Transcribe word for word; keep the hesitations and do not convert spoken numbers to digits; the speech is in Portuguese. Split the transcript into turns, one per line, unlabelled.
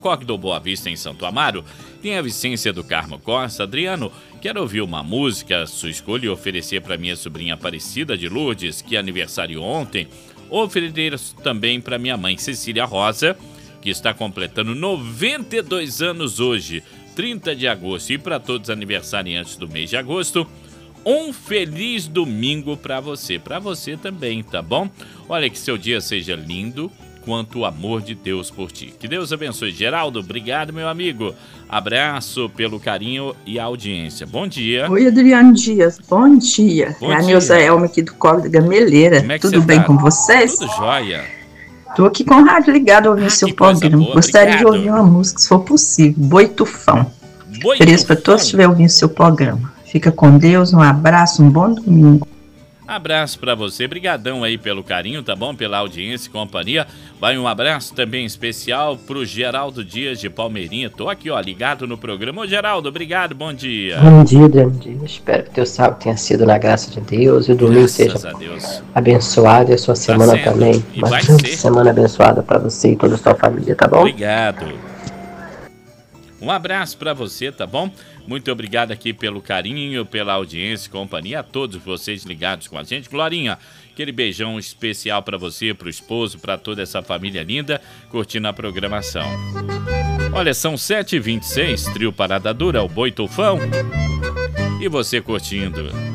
Coque do Boa Vista, em Santo Amaro. Tem a Vicência do Carmo Costa. Adriano, quero ouvir uma música, sua escolha, e oferecer para minha sobrinha Aparecida de Lourdes, que é aniversário ontem. Oferecer também para minha mãe Cecília Rosa, que está completando noventa e dois anos hoje, trinta de agosto. E para todos os aniversariantes do mês de agosto, um feliz domingo para você. Para você também, tá bom? Olha, que seu dia seja lindo quanto o amor de Deus por ti. Que Deus abençoe. Geraldo, obrigado, meu amigo. Abraço pelo carinho e a audiência. Bom dia.
Oi, Adriano Dias. Bom dia.
Bom
é a
dia.
Neuza Elma aqui do Colo da Gameleira.
Como é que
Tudo
você
bem
tá?
com vocês?
Tudo jóia.
Tô aqui com o rádio ligado ouvindo
Ah,
seu
que coisa
programa.
boa,
Gostaria
obrigado.
de ouvir uma música, se for possível. Boi Tufão.
Boi
Ofereço para
Tufão.
todos que estiverem ouvindo seu programa. Fica com Deus, um abraço, um bom domingo.
Abraço pra você, brigadão aí pelo carinho, tá bom? Pela audiência e companhia. Vai um abraço também especial pro Geraldo Dias de Palmeirinha. Tô aqui, ó, ligado no programa. Ô, Geraldo, obrigado, bom dia.
Bom dia, Adriano Dias. Espero que teu sábado tenha sido na graça de Deus e o domingo
Graças
seja
a Deus.
abençoado e a sua semana
sendo.
também.
E
Uma
vai
grande
ser.
semana abençoada para você e toda a sua família, tá bom?
Obrigado. Um abraço pra você, tá bom? Muito obrigado aqui pelo carinho, pela audiência e companhia, a todos vocês ligados com a gente. Glorinha, aquele beijão especial pra você, pro esposo, pra toda essa família linda, curtindo a programação. Olha, são sete e vinte e seis, trio Parada Dura, o Boi Tufão. E você curtindo.